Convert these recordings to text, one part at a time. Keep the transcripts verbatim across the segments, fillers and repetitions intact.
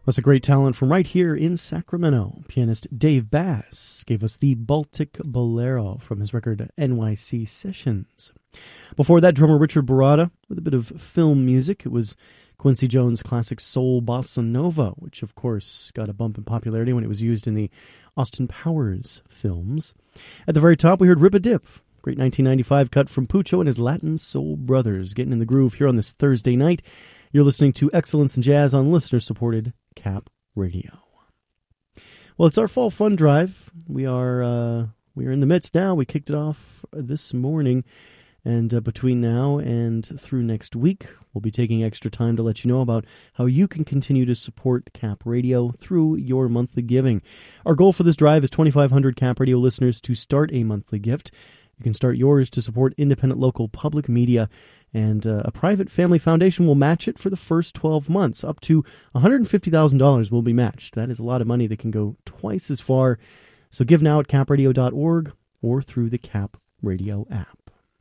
That's a great talent from right here in Sacramento. Pianist Dave Bass gave us the Baltic Bolero from his record N Y C Sessions. Before that, drummer Richard Barada with a bit of film music. It was Quincy Jones' classic Soul Bossa Nova, which of course got a bump in popularity when it was used in the Austin Powers films. At the very top, we heard Rip a Dip, great nineteen ninety-five cut from Pucho and his Latin Soul Brothers, getting in the groove here on this Thursday night. You're listening to Excellence in Jazz on listener-supported Cap Radio. Well, it's our fall fun drive. We are uh, we are in the midst now. We kicked it off this morning, and uh, between now and through next week, we'll be taking extra time to let you know about how you can continue to support Cap Radio through your monthly giving. Our goal for this drive is twenty-five hundred Cap Radio listeners to start a monthly gift. You can start yours to support independent local public media, and uh, a private family foundation will match it for the first twelve months. Up to one hundred fifty thousand dollars will be matched. That is a lot of money that can go twice as far. So give now at cap radio dot org or through the Cap Radio app.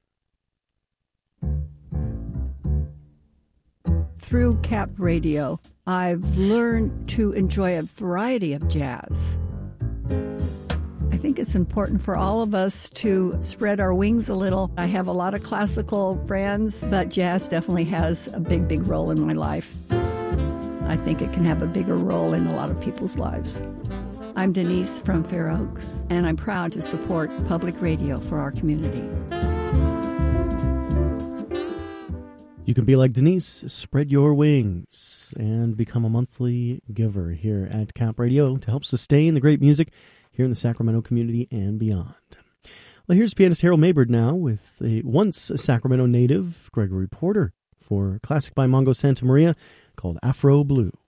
Through Cap Radio, I've learned to enjoy a variety of jazz. I think it's important for all of us to spread our wings a little. I have a lot of classical friends, but jazz definitely has a big, big role in my life. I think it can have a bigger role in a lot of people's lives. I'm Denise from Fair Oaks, and I'm proud to support public radio for our community. You can be like Denise, spread your wings, and become a monthly giver here at Cap Radio to help sustain the great music here in the Sacramento community and beyond. Well, here's pianist Harold Maybird now with a once a Sacramento native, Gregory Porter, for a classic by Mongo Santa Maria called Afro Blue.